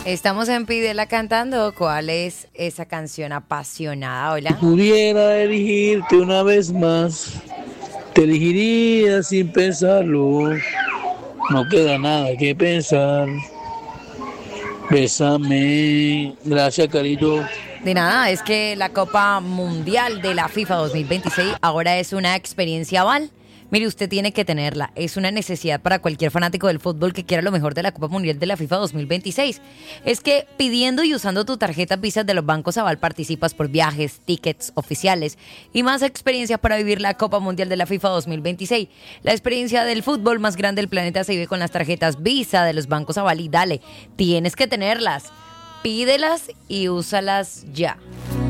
Estamos en Pídela cantando. ¿Cuál es esa canción apasionada? Si Hola. pudiera elegirte una vez más, te elegiría sin pensarlo. No queda nada que pensar. Bésame. Gracias, carito. De nada, es que la Copa Mundial de la FIFA 2026 ahora es una experiencia Val. Mire, usted tiene que tenerla. Es una necesidad para cualquier fanático del fútbol que quiera lo mejor de la Copa Mundial de la FIFA 2026. Es que pidiendo y usando tu tarjeta Visa de los bancos Aval participas por viajes, tickets oficiales y más experiencias para vivir la Copa Mundial de la FIFA 2026. La experiencia del fútbol más grande del planeta se vive con las tarjetas Visa de los bancos Aval y dale, tienes que tenerlas. Pídelas y úsalas ya.